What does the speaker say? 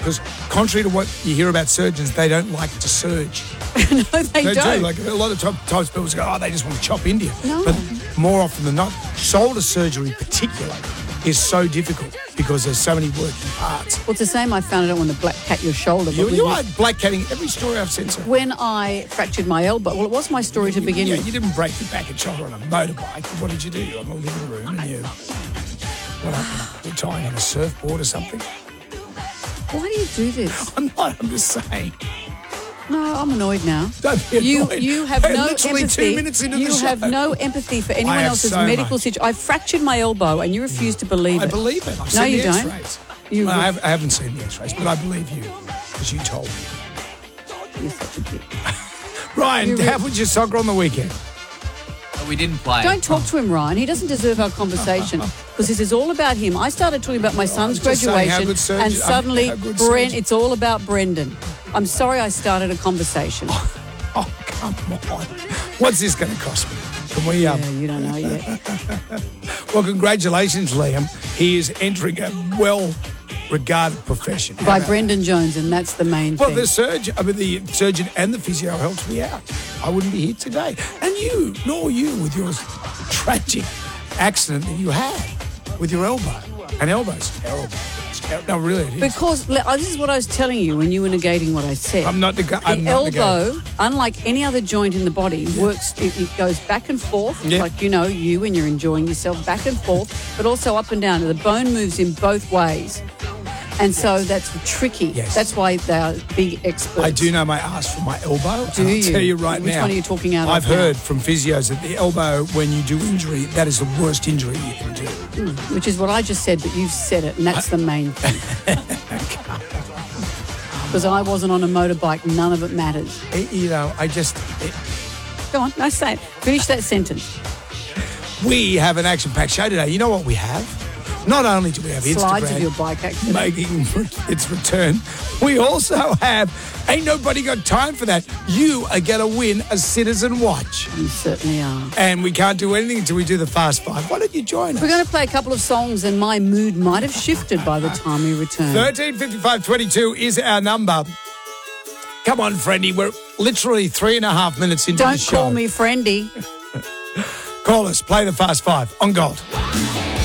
because contrary to what you hear about surgeons, they don't like to surge. No, they don't. do. Like a lot of times people go, oh, they just want to chop into you. No. But more often than not, shoulder surgery particularly is so difficult because there's so many working parts. Well, it's the same I found out when the black cat your shoulder. You are black catting every story I've seen, sir. When I fractured my elbow, well, it was my story to begin with. You didn't break your back and shoulder on a motorbike. What did you do? You're in the living room and what happened? You're tying on a surfboard or something? Why do you do this? I'm not, I'm just saying. No, I'm annoyed now. Don't be annoyed. You have no literally empathy. 2 minutes into the You show. have no empathy for anyone else's so medical much. situation. I fractured my elbow and you refuse to believe it. I believe it. I've No, seen you the don't. X-rays. You Well, I haven't seen the X-rays, but I believe you because you told me. You're such a dick. Ryan, how was your soccer on the weekend? We didn't play. Don't talk to him, Ryan. He doesn't deserve our conversation because this is all about him. I started talking about my son's just saying how graduation good surgeon- and suddenly how good surgeon. it's all about Brendan. I'm sorry I started a conversation. Oh, come on. What's this going to cost me? Can we... Yeah, you don't know yet. Well, congratulations, Liam. He is entering a well-regarded profession. By Brendan Jones, and that's the main Well, thing. the surgeon and the physio helped me out. I wouldn't be here today. And you, nor you, with your tragic accident that you had with your elbow. And elbow's terrible. No, really, it is. Because this is what I was telling you when you were negating what I said. I'm not The elbow, unlike any other joint in the body, works. It goes back and forth, Yeah. like you when you're enjoying yourself, back and forth, but also up and down. The bone moves in both ways, and so that's tricky. Yes. That's why they are big experts. I do know my ass from my elbow. Do and I'll you? tell you right Which now. one are you talking out of I've now? heard from physios that the elbow, when you do injury, that is the worst injury you can do. Which is what I just said, but you've said it, and that's the main thing. Because I wasn't on a motorbike, none of it matters. Go on, no, say it. Finish that sentence. We have an action-packed show today. You know what we have? Not only do we have Slides of Instagram your bike accident. making its return, we also have Ain't Nobody Got Time for That. You are going to win a Citizen watch. You certainly are. And we can't do anything until we do the Fast Five. Why don't you join us? We're going to play a couple of songs and my mood might have shifted by the time we return. 135522 is our number. Come on, friendy. We're literally 3.5 minutes into the Don't show. call me friendy. Call us. Play the Fast Five on Gold.